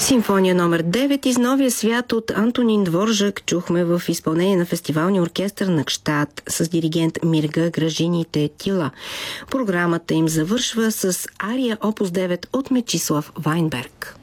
Симфония номер 9 из новия свят от Антонин Дворжак чухме в изпълнение на фестивалния оркестър на Кщад с диригент Мирга Гражините Тила. Програмата им завършва с ария опус 9 от Мечислав Вайнберг.